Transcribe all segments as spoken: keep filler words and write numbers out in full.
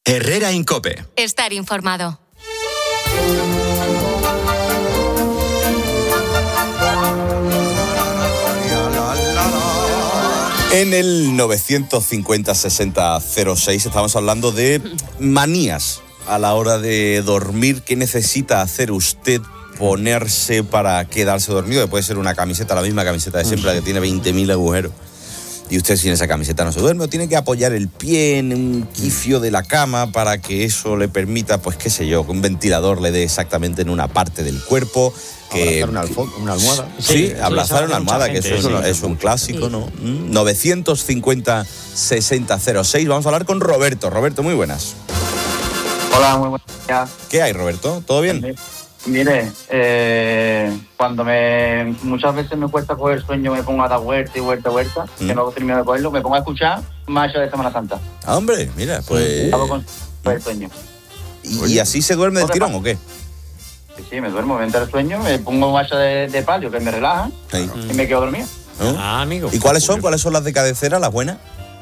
Herrera en COPE. Estar informado. En el novecientos cincuenta sesenta cero seis estamos hablando de manías a la hora de dormir. ¿Qué necesita hacer usted ponerse para quedarse dormido? Que puede ser una camiseta, la misma camiseta de siempre, la que tiene veinte mil agujeros. Y usted sin esa camiseta no se duerme, o tiene que apoyar el pie en un quicio de la cama para que eso le permita, pues qué sé yo, que un ventilador le dé exactamente en una parte del cuerpo. Que, abrazar una, alfo- una almohada. Sí, Sí, abrazar sí, una almohada, que gente, eso es, sí. un, es un clásico, Sí. ¿no? Mm, novecientos cincuenta sesenta cero seis. Vamos a hablar con Roberto. Roberto, muy buenas. Hola, muy buenos días. ¿Qué hay, Roberto? ¿Todo bien? Mire, eh, cuando me muchas veces me cuesta coger sueño, me pongo a dar vuelta y vuelta y vuelta, Mm. que no termino de cogerlo, me pongo a escuchar Marcha de Semana Santa. Ah, hombre, mira, pues... Acabo con el sueño. ¿Y, y así se duerme del tirón o qué? Sí, sí, me duermo, me entra el sueño, me pongo Marcha de, de palio, que me relaja, Sí. y me quedo dormido. ¿No? Ah, amigo. ¿Y cuáles son? ¿Cuáles son las de cabecera, las buenas?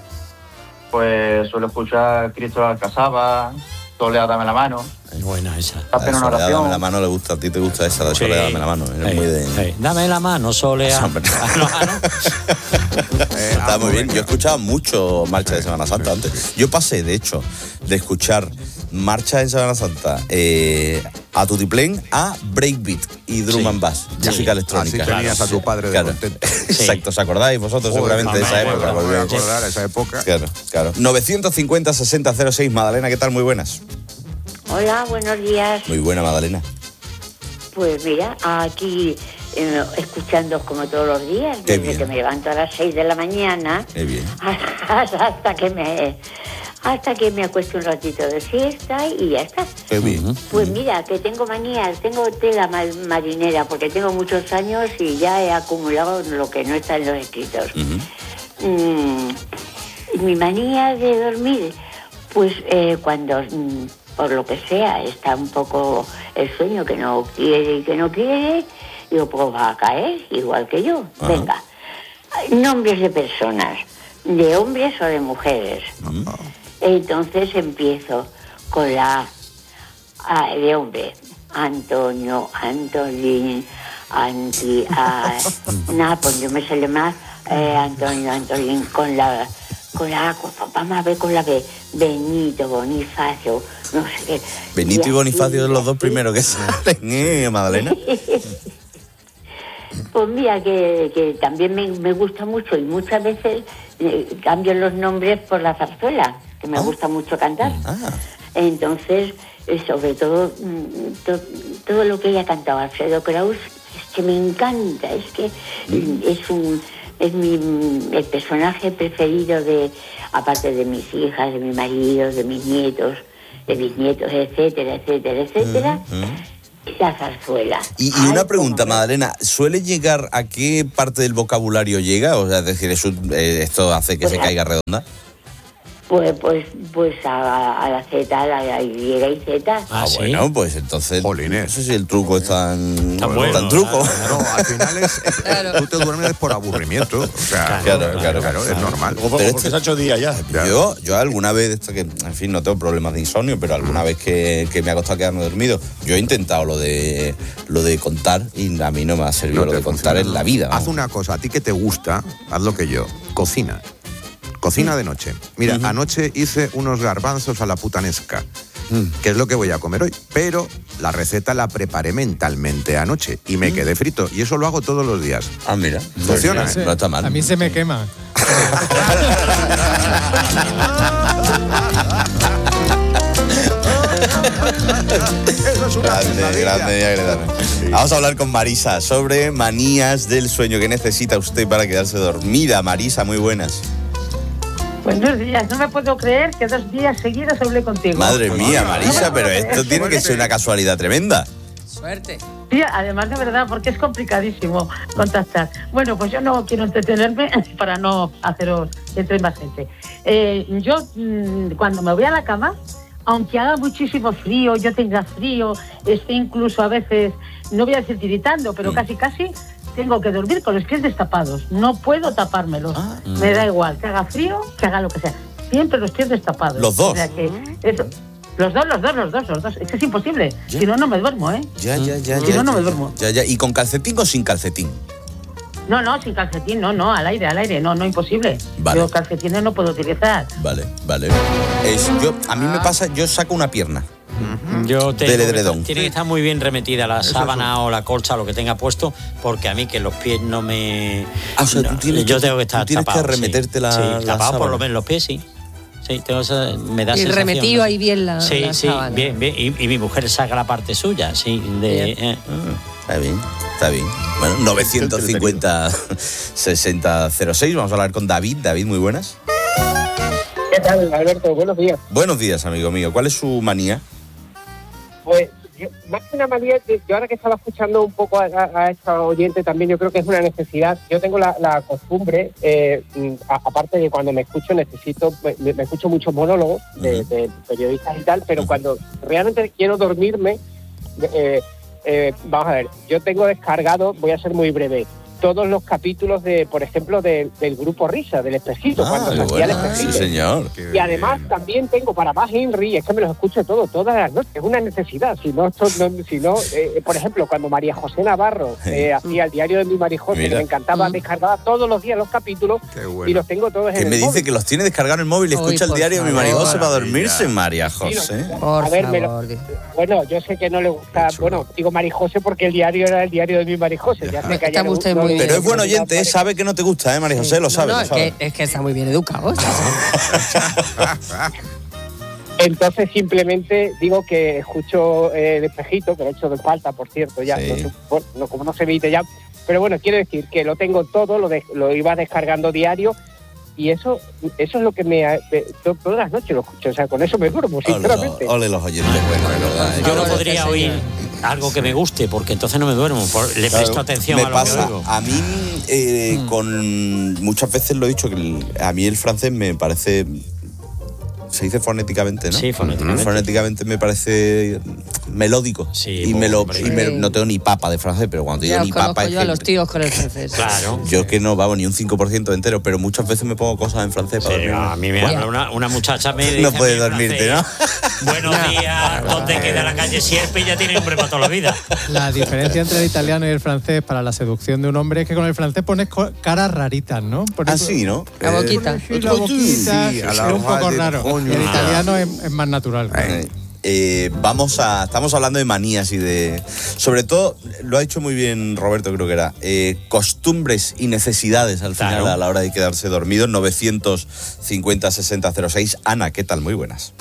Pues suelo escuchar Cristo Alcazaba, Soledad dame la mano, Es buena esa. Hacer una Soledad, oración. dame la mano, le gusta. A ti te gusta esa de Sí. Soledad, dame la mano. Es Sí, muy de... sí. Dame la mano, Solea. Hombre. Ah, no, ah, no. Eh, Está muy bien. venga. Yo he escuchado mucho Marcha de Semana Santa antes. Yo pasé, de hecho, de escuchar Marcha de Semana Santa eh, a Tutiplén a Breakbeat y Drum Sí. and Bass, Sí. música electrónica. Así tenías a tu padre de Claro. contento. Exacto, ¿os acordáis vosotros seguramente de esa Joder, época? me voy a Porque- acordar de esa época. Claro, claro. novecientos cincuenta sesenta cero seis, Madalena, ¿qué tal? Muy buenas. Hola, buenos días. Muy buena, Madalena. Pues mira, aquí eh, escuchando como todos los días, Qué desde bien. que me levanto a las seis de la mañana Qué bien. hasta, hasta que me hasta que me acuesto un ratito de siesta y ya está. Qué bien. Pues mira, que tengo manías, tengo tela ma- marinera porque tengo muchos años y ya he acumulado lo que no está en los escritos. Ujú. Mm, mi manía de dormir, pues eh, cuando mm, por lo que sea está un poco el sueño que no quiere y que no quiere, digo, pues va a caer igual que yo. Ajá. Venga, nombres de personas, de hombres o de mujeres. Mm. Entonces empiezo con la A de hombre, Antonio, Antolín, Anti, a, nada, pues yo me sale más eh, Antonio, Antolín, con la con la A, vamos a ver con la B, Benito, Bonifacio, no sé qué. Benito y así, Bonifacio son los dos así. primeros que salen, ¿eh, Madalena? Pues mira, que, que también me, me gusta mucho y muchas veces eh, cambio los nombres por la zarzuela, que me Ah. gusta mucho cantar. Ah, Entonces, eh, sobre todo, mm, to- todo lo que ella cantado Alfredo Kraus, es que me encanta, es que mm, es un es mi mm, el personaje preferido de, aparte de mis hijas, de mi marido, de mis nietos, de mis nietos, etcétera, etcétera, etcétera, la zarzuela. Y, y Ay, una cómo pregunta, me- Madalena, ¿suele llegar a qué parte del vocabulario llega? O sea, es decir, ¿eso, eh, ¿esto hace que Pues se a- caiga redonda? Pues, pues, pues a, a la Z, a la Y y Z. Ah, sí. Bueno, pues entonces, Jolines. no sé si el truco es tan, Tan bueno, tan truco. No, al final es, es- tú te duermes por aburrimiento. O sea, Claro, claro, claro. es normal. Pero Porque este- se ha hecho día ya. Ya. Yo, yo alguna vez, esto que, en fin, no tengo problemas de insomnio, pero alguna vez que, que me ha costado quedarme dormido, yo he intentado lo de lo de contar y a mí no me ha servido No lo te de contar funciona. en la vida. Haz vamos. una cosa, a ti que te gusta, haz lo que yo. Cocina. Cocina de noche. Mira, Ujú. anoche hice unos garbanzos a la putanesca, que es lo que voy a comer hoy. Pero la receta la preparé mentalmente anoche y me quedé frito. Y eso lo hago todos los días. Ah, mira. Funciona, Pues, ¿eh? No está mal. A mí se me quema. Eso es una Grande, pesadilla. grande y agradable. Vamos a hablar con Marisa sobre manías del sueño. ¿Qué necesita usted para quedarse dormida? Marisa, muy buenas. Buenos días, no me puedo creer que dos días seguidos hablé contigo. Madre mía, Marisa, pero esto tiene que suerte. ser una casualidad tremenda. Suerte. Sí, además de verdad, porque es complicadísimo contactar. Bueno, pues yo no quiero entretenerme para no haceros entre más gente. Eh, yo, mm, cuando me voy a la cama, aunque haga muchísimo frío, yo tenga frío, esté incluso a veces, no voy a decir tiritando, pero Mm. casi casi tengo que dormir con los pies destapados. No puedo tapármelos. Ah. Me da igual, que haga frío, que haga lo que sea. siempre los pies destapados. ¿Los dos? O sea que eso, los dos, los dos, los dos, los dos. Es que es imposible. Ya. Si no, no me duermo, ¿eh? Ya, ya, ya. Si ya, no, no ya, me duermo. Ya, ya. ¿Y con calcetín o sin calcetín? No, no, sin calcetín, no, no, al aire, al aire, no, no, imposible. Vale. Yo calcetines no puedo utilizar. Vale, vale. Es, yo, a mí me pasa, yo saco una pierna. Yo tengo Del que edredón. estar- tiene que estar muy bien remetida la sábana o la colcha, lo que tenga puesto, porque a mí que los pies no me... Ah, o sea, tú no, tienes yo que- tengo que tú estar tienes que tapado. remeterte sí. la- Sí, la tapado por sábana. lo menos los pies, sí. Sí, tengo esa, me da Y sensación. remetido ¿no? ahí bien la, Sí, la sí, sábana. bien, bien. Y, y mi mujer saca la parte suya, sí. De, Bien. eh, Está bien, está bien. Bueno, novecientos cincuenta sesenta cero seis. Vamos a hablar con David. David, muy buenas. ¿Qué tal, Alberto? Buenos días. Buenos días, amigo mío. ¿Cuál es su manía? Pues, yo- más que una manía, yo yo ahora que estaba escuchando un poco a, a, a esta oyente también, yo creo que es una necesidad. Yo tengo la, la costumbre, eh, mm, a- aparte de cuando me escucho, necesito, me, me escucho muchos monólogos de, Ujú. de periodistas y tal, pero Ujú. cuando realmente quiero dormirme, eh, eh, vamos a ver, yo tengo descargado, voy a ser muy breve, todos los capítulos de, por ejemplo, de- del grupo Risa, del Espejito, cuando qué se hacía el bueno. Espejito. Sí, señor. Y además también tengo para más Henry, es que me los escucho todos, todas las noches, es una necesidad. Si no, esto no- si no eh, por ejemplo, cuando María José Navarro eh, hacía el diario de mi María José, Mira. que me encantaba, descargaba todos los días los capítulos Qué bueno. y los tengo todos en Que el me dice móvil. que los tiene descargados en el móvil y Uy, escucha el por diario de mi favor. María José para Maravilla. dormirse, María Sí, José. no, Por a ver, me lo- favor. bueno, yo sé que no le gusta, Qué chulo. bueno, digo María José porque el diario era el diario de mi María José. Ya sé que a ella Está le usted gusta- muy bien. Pero es buen no, oyente, ¿eh? Sabe que no te gusta, ¿eh, María José? Lo sabe, no, no, lo es sabe. que, es que está muy bien educado. Entonces simplemente digo que escucho eh, el Espejito, que lo he hecho de falta, por cierto, ya, Sí. no sé, bueno, no, como no se emite ya, pero bueno, quiero decir que lo tengo todo, lo, de- lo iba descargando diario y eso eso es lo que me... me- to- todas las noches lo escucho, o sea, con eso me duermo, sinceramente. Ole, ole los oyentes, bueno, de verdad. ¿eh? yo no Ahora, podría este oír señor. algo que me guste, porque entonces no me duermo. por- le Claro, presto atención me a lo pasa, que oigo. a mí eh, Mm. con muchas veces lo he dicho que el- a mí el francés me parece, se dice fonéticamente, ¿no? Sí, fonéticamente. Fonéticamente me parece melódico. Sí, y me lo hombre. y me- Sí. no tengo ni papa de francés, pero cuando Ya digo os ni conozco papa es yo a que- los tíos con el francés. Claro. yo que no vamos ni un cinco por ciento entero, pero muchas veces me pongo cosas en francés para Sí, dormirme. a mí me Bueno. habla una, una muchacha me dice No a mí puedes en dormirte, francés, Buenos días, ¿dónde queda la calle Sierpe? Y ya tiene nombre para toda la vida. La diferencia entre el italiano y el francés para la seducción de un hombre es que con el francés pones co- caras raritas, ¿no? Por Ah, eso- sí, ¿no? La boquita. Sí, la boquita, Sí, a es la un poco hora del raro. coño. Y el italiano es, es más natural. Eh, eh, vamos a. Estamos hablando de manías y de. Sobre todo, lo ha dicho muy bien Roberto, creo que era. eh, costumbres y necesidades al final Claro. a la hora de quedarse dormido. novecientos cincuenta sesenta cero seis. Ana, ¿qué tal? Muy buenas.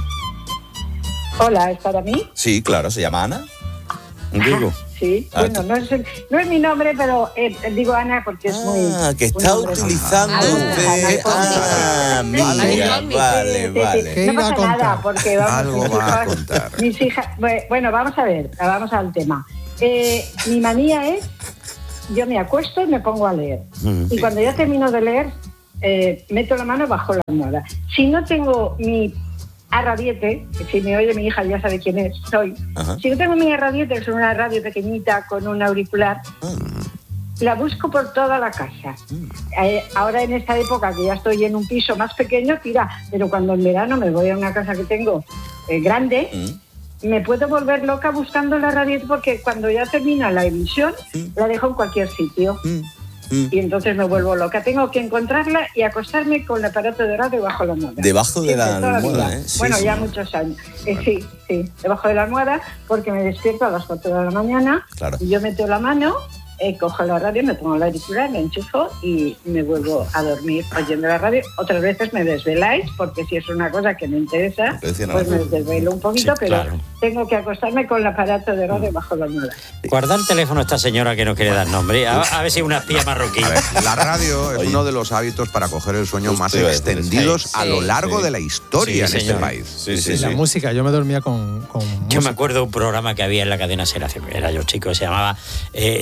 Hola, ¿es para mí? Sí, claro, se llama Ana. Digo. Sí, Ah, bueno, tú- no es, el- no es mi nombre, pero eh, digo Ana porque es muy... Ah, que un está nombre- utilizando Ah, usted. Ah, Ana, mira, Ana, vale, Sí, sí, sí. vale. ¿Qué No iba a pasa contar? nada, porque vamos, Algo mis va a hijas- contar. Mis hijas, bue- bueno, vamos a ver, vamos al tema. Eh, mi manía es, yo me acuesto y me pongo a leer. Y cuando ya termino de leer, eh, meto la mano bajo la almohada. Si no tengo mi arradiete, que si me oye mi hija ya sabe quién es, soy. Ajá. Si no tengo mi arradiete, que es una radio pequeñita con un auricular, la busco por toda la casa. Eh, ahora en esta época que ya estoy en un piso más pequeño, tira, pero cuando en verano me voy a una casa que tengo eh, grande, Mm. me puedo volver loca buscando la radio porque cuando ya termina la emisión, la dejo en cualquier sitio. Mm. Mm. Y entonces me vuelvo loca. Tengo que encontrarla y acostarme con el aparato de radio bajo la almohada. Debajo de la Siempre, toda almohada, vida. ¿eh? Sí, bueno, sí. ya muchos años. Eh, sí, sí, debajo de la almohada porque me despierto a las cuatro de la mañana Claro. y yo meto la mano, eh, cojo la radio, me pongo la auricular, me enchufo y me vuelvo a dormir oyendo la radio. Otras veces me desveláis porque si es una cosa que me interesa, Te decía pues nada. me desvelo un poquito, Sí, pero claro. tengo que acostarme con el aparato de radio bajo la almohada. Guarda el teléfono a esta señora que no quiere dar nombre. A, a ver si es una espía marroquí. A ver, la radio es Oye. uno de los hábitos para coger el sueño Justo más iba a decir eso. extendidos Sí, a lo sí, largo sí. de la historia Sí, en señor. este país. Sí, sí, Y la sí. música, yo me dormía con, con Yo música. me acuerdo de un programa que había en la cadena Ser, hace- era yo chico, se llamaba, eh, era de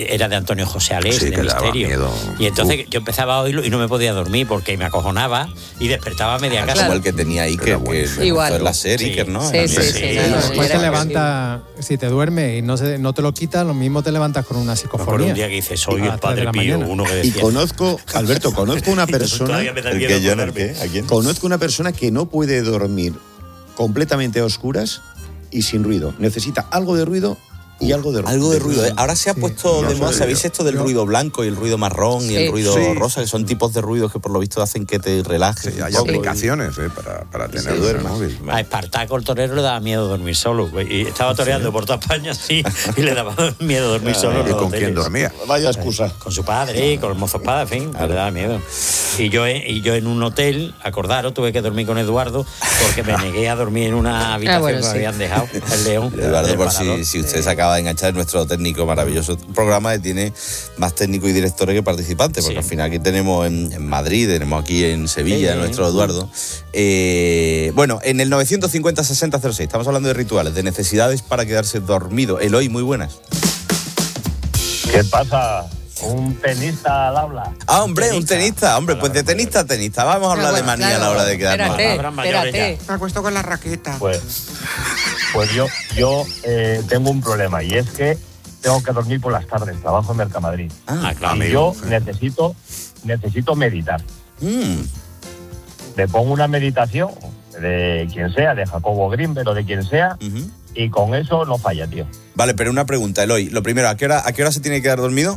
Antonio José Alés, Sí, de que daba Misterio. miedo. Y entonces yo empezaba a oírlo y no me podía dormir porque me acojonaba y despertaba a media casa. Como el que tenía Iker, que me Igual. gustó en la serie, Sí. Iker, ¿no? Sí, Era- sí, sí, Sí, no, no, Después era te levanta, si te duermes y no, se, no te lo quitas, lo mismo te levantas con una Me psicofonía. acuerdo un día que dice, soy A el las tres de padre la Pío, mañana. uno que Y decía. conozco, Alberto, conozco una persona, Todavía me da ¿El miedo que yo no, el acordarme. qué? ¿A quién? conozco una persona que no puede dormir completamente a oscuras y sin ruido. Necesita algo de ruido y algo de ruido. Algo de ruido. ¿eh? Ahora se ha Sí. puesto No de sé moda, yo. ¿sabéis esto del Yo- ruido blanco y el ruido marrón y Sí. el ruido Sí. rosa? Que son tipos de ruidos que por lo visto hacen que te relajes. Sí, un hay poco. aplicaciones eh, para, para tener Sí, en el sí. móvil. A Espartaco el torero le daba miedo dormir solo. güey, Y estaba toreando por toda España, sí, y le daba miedo dormir solo. en ¿Y los con quién hoteles. dormía? Vaya excusa. Con su padre, con el mozo espada, en fin, le daba miedo. Y yo, y yo en un hotel, acordaros, tuve que dormir con Eduardo porque me negué a dormir en una habitación bueno, que me sí. habían dejado, el León. Eduardo, el por Parador. si, si usted se acaba de enganchar, es nuestro técnico maravilloso programa que tiene más técnicos y directores que participantes, porque Sí. al final aquí tenemos en, en Madrid, tenemos aquí en Sevilla, Sí. nuestro Eduardo. Eh, bueno, en el novecientos cincuenta sesenta cero seis estamos hablando de rituales, de necesidades para quedarse dormido. Eloy, muy buenas. ¿Qué pasa? Un tenista al habla. Ah, hombre, un tenista, hombre, pues de tenista a tenista. Vamos a hablar Ah, bueno, de manía claro. a la hora de quedarnos. Espérate, Palabras mayores espérate. Me acuesto con la raqueta. Pues, pues yo, yo eh, tengo un problema y es que tengo que dormir por las tardes. Trabajo en Mercamadrid. Ah, claro. Y amigo, yo sí. necesito, necesito meditar. Mm, Le pongo una meditación de quien sea, de Jacobo Greenberg o de quien sea, ujú. y con eso no falla, tío. Vale, pero una pregunta, Eloy. Lo primero, ¿a qué hora, a qué hora se tiene que quedar dormido?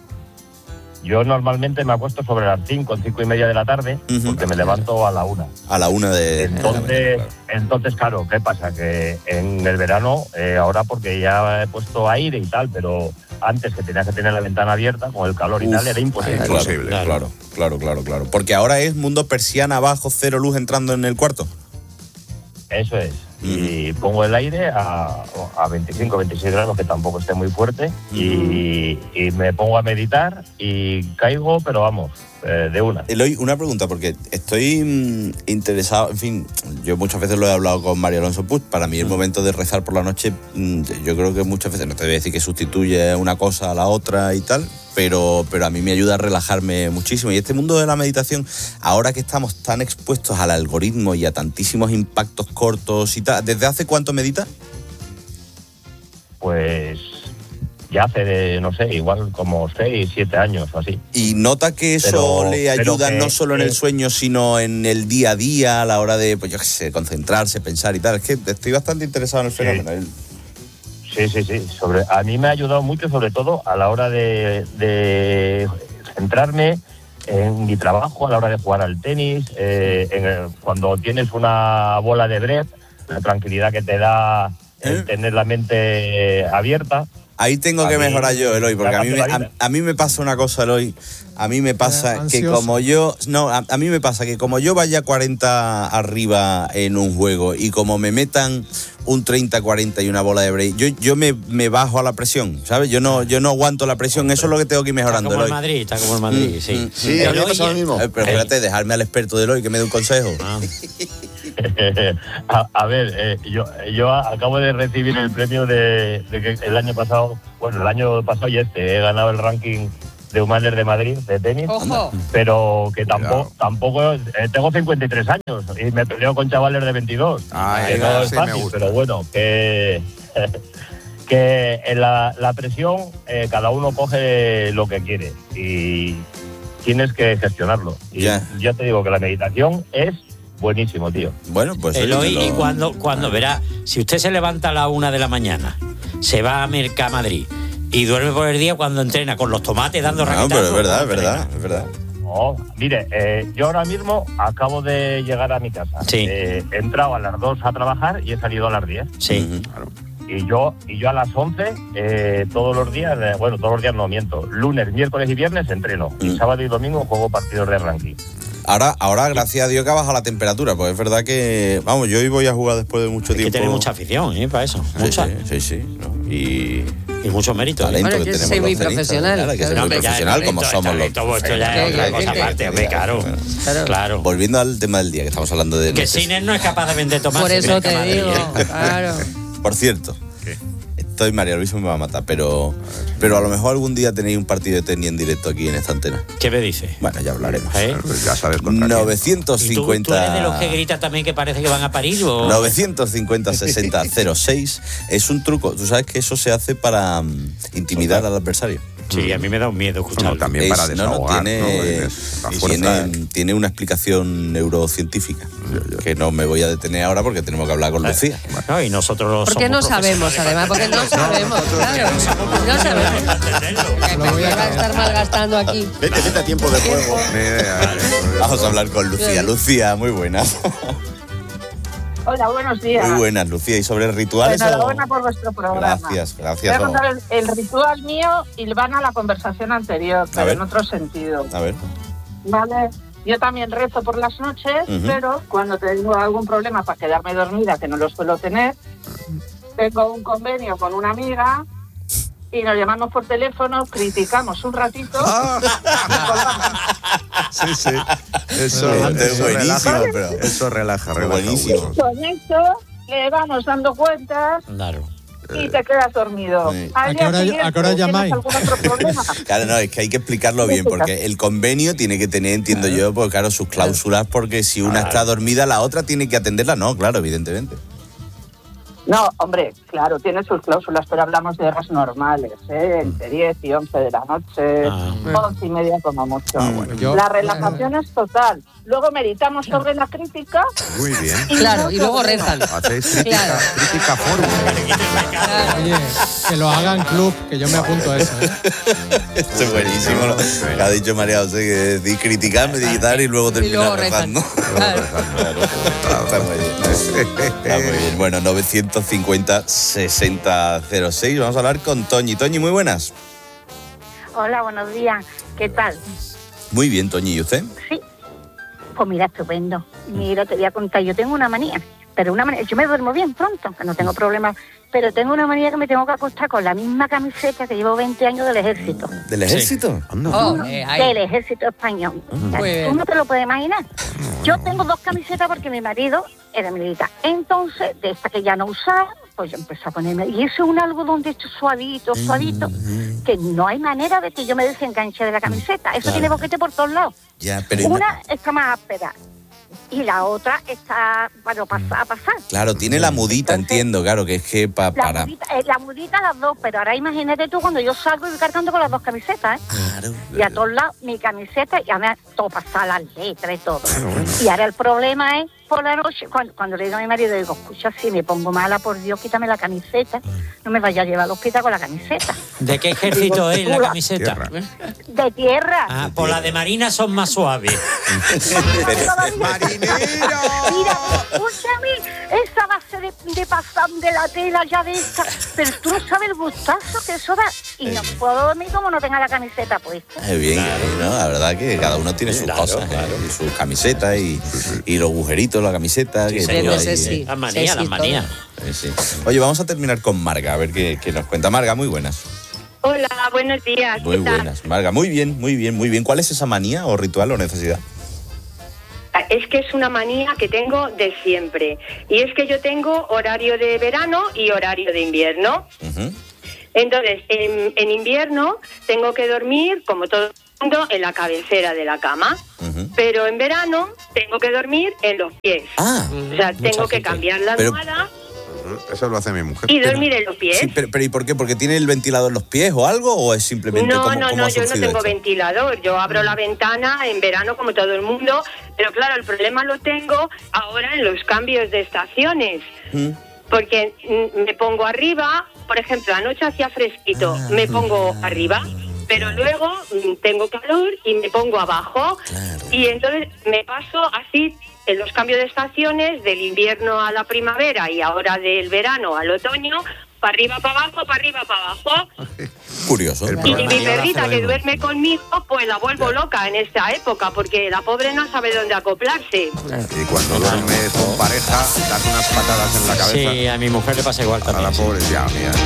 Yo normalmente me acuesto sobre las cinco, cinco y media de la tarde, Ujú. porque me levanto a la una. A la una de, de la mañana, Entonces, claro. entonces, claro, ¿qué pasa? Que en el verano, eh, ahora porque ya he puesto aire y tal, pero antes que tenía que tener la ventana abierta, con el calor y Uf, tal, era imposible. Claro, Imposible. claro, claro, claro, claro. Porque ahora es mundo persiana abajo, cero luz entrando en el cuarto. Eso es. Y pongo el aire a, a veinticinco, veintiséis grados, que tampoco esté muy fuerte, y, y me pongo a meditar y caigo, pero vamos, eh, de una. Eloy, una pregunta, porque estoy mm, interesado, en fin, yo muchas veces lo he hablado con María Alonso Puig, para mí el momento de rezar por la noche, mm, yo creo que muchas veces, no te voy a decir que sustituye una cosa a la otra y tal, pero, pero a mí me ayuda a relajarme muchísimo. Y este mundo de la meditación, ahora que estamos tan expuestos al algoritmo y a tantísimos impactos cortos y tal, ¿desde hace cuánto meditas? Pues ya hace, no sé, igual como seis, siete años o así. Y nota que eso Pero- le pero ayuda que- no solo en el que- sueño, sino en el día a día, a la hora de, pues yo qué sé, concentrarse, pensar y tal. Es que estoy bastante interesado en el fenómeno. El- Sí, sí, sí. Sobre, a mí me ha ayudado mucho, sobre todo a la hora de, de centrarme en mi trabajo, a la hora de jugar al tenis, eh, en el- cuando tienes una bola de bref, la tranquilidad que te da el ¿Eh? tener la mente abierta. Ahí tengo A que mí mejorar yo, Eloy, porque me ha a mí, me, cambiado la a, vida. a mí me pasa una cosa, Eloy. A mí me pasa Eh, que ansioso. como yo... No, a, a mí me pasa que como yo vaya cuarenta arriba en un juego y como me metan un treinta cuarenta y una bola de break, yo, yo me, me bajo a la presión, ¿sabes? Yo no, yo no aguanto la presión. Eso es lo que tengo que ir Está mejorando, como el Eloy. Madrid, está como el Madrid, Mm, sí. mm, Sí, a mí me Eloy, pasa lo mismo. Eh, Pero espérate, dejarme al experto de Eloy que me dé un consejo. Ah, a, a ver, eh, yo, yo acabo de recibir el premio de, de que el año pasado, bueno, el año pasado y este, he ganado el ranking de Humanes de Madrid de tenis. Ojo. Pero que tampoco, Cuidado. tampoco eh, tengo cincuenta y tres años y me peleo con chavales de veintidós. Ay, que no ese es me fácil, gusta. pero bueno, que, que en la, la presión eh, cada uno coge lo que quiere y tienes que gestionarlo. Y Ya. ya te digo que la meditación es buenísimo, tío. Bueno, pues... oye, Eloy, me lo- y cuando, cuando verá, si usted se levanta a la una de la mañana, se va a Mercamadrid y duerme por el día cuando entrena con los tomates dando No, raquetazos. pero es verdad, es entrena. verdad, es verdad. No, mire, eh, yo ahora mismo acabo de llegar a mi casa. Sí. Eh, he entrado a las dos a trabajar y he salido a las diez. Sí. Y yo y yo a las once, eh, todos los días, eh, bueno, todos los días no miento, lunes, miércoles y viernes entreno. Mm. Y sábado y domingo juego partidos de ranking. Ahora, ahora, gracias a Dios que ha bajado la temperatura, pues es verdad que, vamos, yo hoy voy a jugar después de mucho Hay que tiempo. tener mucha afición, ¿eh? Para eso. Sí, Mucha. sí, sí, sí, ¿no? Y Y mucho mérito. ¿eh? talento Bueno, que yo tenemos soy los muy tenistas, profesional, claro, hay que ser claro. muy Hombre, ya, profesional el como talento- somos el los... talento vuestro ya Sí, es otra sí, cosa sí, aparte, sí. hombre, claro. Claro. Claro. Volviendo al tema del día, que estamos hablando de... Que neces- Sinner no es capaz de vender tomates. Por eso en te Mercamadrid, digo, ¿eh? claro. Por cierto, estoy María Luisa me va a matar, pero, pero a lo mejor algún día tenéis un partido de tenis en directo aquí en esta antena. ¿Qué me dices? Bueno, ya hablaremos. ¿Eh? Ya sabes contra novecientos cincuenta... ¿Y tú, tú eres de los que grita también que parece que van a parir? ¿O? novecientos cincuenta sesenta cero seis es un truco. Tú sabes que eso se hace para um, intimidar al adversario. Sí, a mí me da un miedo escucharlo. No, también para Es- no, no, desahogar, tiene, ¿no? Es la fuerza. tiene, tiene una explicación neurocientífica que no me voy a detener ahora porque tenemos que hablar con Lucía. No, y nosotros lo Porque somos no sabemos, además, porque no sabemos. Claro, no sabemos. Que va a estar malgastando aquí. Vete, vete a tiempo de juego. Vamos a hablar con Lucía. Lucía, muy buenas. Hola, buenos días. Muy buenas, Lucía. ¿Y sobre rituales? Enhorabuena o- por vuestro programa. Gracias, Voy gracias. a contar el, el ritual mío y van a la conversación anterior, pero ver. en otro sentido. A ver. ¿Vale? Yo también rezo por las noches, Ujú. pero cuando tengo algún problema para quedarme dormida, que no lo suelo tener, tengo un convenio con una amiga y nos llamamos por teléfono, criticamos un ratito. Sí, sí. Eso, Este es eso buenísimo, relaja, pero- eso relaja, relaja Buenísimo. mucho. Con esto le vamos dando cuentas Claro. y te quedas dormido. Sí. Al ¿A día qué hora- siguiente, a qué hora ¿tienes llamáis? algún otro problema? Claro, no, es que hay que explicarlo bien, porque el convenio tiene que tener, entiendo yo, porque claro, sus cláusulas, porque si una está dormida, la otra tiene que atenderla. No, claro, evidentemente. No, hombre, claro, tiene sus cláusulas, pero hablamos de horas normales, ¿eh? Entre diez y once de la noche, once y media como mucho. Yo- La relajación es total. Luego meditamos sobre la crítica. Muy bien. Claro, y luego rezan. Hacéis crítica, Claro. crítica fórmula. Oye, que lo hagan club, que yo me apunto a eso. ¿eh? Esto es buenísimo lo que ha dicho María José, que di criticar, meditar y luego terminar luego rezan. rezando. Está muy bien. Está muy bien. Bueno, novecientos cincuenta sesenta cero seis. Vamos a hablar con Toñi. Toñi, muy buenas. Hola, buenos días. ¿Qué tal? Muy bien, Toñi. ¿Y usted? Sí. Pues mira, estupendo. Mira, te voy a contar. Yo tengo una manía, pero una manía. Yo me duermo bien pronto, que no tengo problemas. Pero tengo una manía que me tengo que acostar con la misma camiseta que llevo veinte años del ejército. ¿Del ejército? Oh, eh, ahí. Del ejército español. Muy bien. Tú no te lo puedes imaginar. Yo tengo dos camisetas porque mi marido era militar. Entonces, de esta que ya no usaba, pues yo empecé a ponerme. Y eso es un algodón de hecho suavito, suavito, que no hay manera de que yo me desenganche de la camiseta. Eso Claro. tiene boquete por todos lados. Ya, pero... Una está más áspera y la otra está para pasar. A pasar. Claro, tiene la mudita, entiendo, claro, que es que pa- La, para... mudita, eh, la mudita las dos, pero ahora imagínate tú cuando yo salgo y voy cargando con las dos camisetas, ¿eh? Claro. Y a todos lados mi camiseta y a mí todo pasa las letras y todo. Y ahora el problema es por la noche, cuando, cuando le digo a mi marido, digo, escucha, si me pongo mala, por Dios, quítame la camiseta, no me vaya a llevar al hospital con la camiseta. ¿De qué ejército es la camiseta? De tierra. Ah, por la de Marina son más suaves. Mira, escúchame, esa base de, de pasar de la tela ya de esta, pero tú no sabes el gustazo que eso da. Y no puedo dormir como no tenga la camiseta puesta. Es bien, ¿no? La verdad que cada uno tiene sus cosas, ¿eh? Y sus camisetas y, y los agujeritos, la camiseta. Sí, que señor, todo ahí, sí, sí. ¿eh? Las manías, las manías. Eh, sí. Oye, vamos a terminar con Marga, a ver qué, qué nos cuenta. Marga, muy buenas. Hola, buenos días. Muy ¿qué tal? buenas. Marga, muy bien, muy bien, muy bien. ¿Cuál es esa manía o ritual o necesidad? Es que es una manía que tengo de siempre. Y es que yo tengo horario de verano y horario de invierno. Ujú. Entonces, en, en invierno tengo que dormir, como todo el mundo, en la cabecera de la cama. Ujú. Pero en verano tengo que dormir en los pies. Ah, o sea, tengo que cambiar la Pero- almohada Eso lo hace mi mujer. y dormir en los pies. Sí, pero, pero ¿y por qué? ¿Porque tiene el ventilador en los pies o algo? ¿O es simplemente No, cómo, no, cómo no, ha yo no surgido tengo esto? ventilador. Yo abro la ventana en verano como todo el mundo, pero claro, el problema lo tengo ahora en los cambios de estaciones. ¿Mm? Porque mm, me pongo arriba, por ejemplo, anoche hacía fresquito, Ah, me pongo arriba, pero luego mm, tengo calor y me pongo abajo. Y entonces me paso así en los cambios de estaciones, del invierno a la primavera y ahora del verano al otoño, para arriba, para abajo, para arriba, para abajo. Curioso. Y mi perrita que duerme conmigo, pues la vuelvo loca en esta época, porque la pobre no sabe dónde acoplarse. Y cuando duermes con pareja, das unas patadas en la cabeza. Sí, a mi mujer le pasa igual también. A la pobre, ya, mía.